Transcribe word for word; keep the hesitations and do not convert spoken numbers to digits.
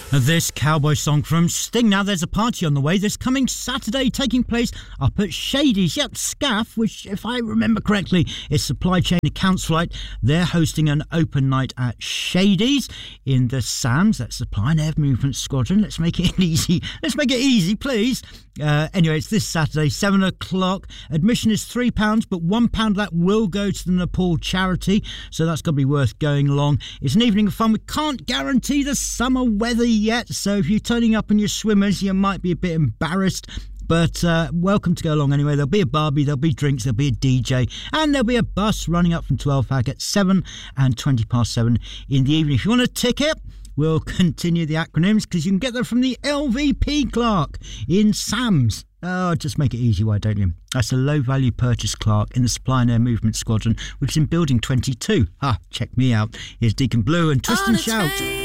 This cowboy song from Sting. Now, there's a party on the way this coming Saturday taking place up at Shady's. Yep, Scaff, which, if I remember correctly, is Supply Chain Accounts Flight. They're hosting an open night at Shady's in the SAMS, that's Supply and Air Movement Squadron. Let's make it easy. Let's make it easy, please. Uh, anyway, it's this Saturday, seven o'clock. Admission is three pounds, but one pound of that will go to the Nepal charity, so that's got to be worth going along. It's an evening of fun. We can't guarantee the summer weather yet, so if you're turning up in your swimmers, you might be a bit embarrassed. But uh, welcome to go along anyway. There'll be a barbie, there'll be drinks, there'll be a D J, and there'll be a bus running up from twelve Fag at seven and twenty past seven in the evening. If you want a ticket, we'll continue the acronyms because you can get them from the L V P clerk in SAMS. Oh, just make it easy, why don't you? That's a low-value purchase clerk in the Supply and Air Movement Squadron, which is in Building twenty-two. Ah, check me out. Here's Deacon Blue and Twist and Shout.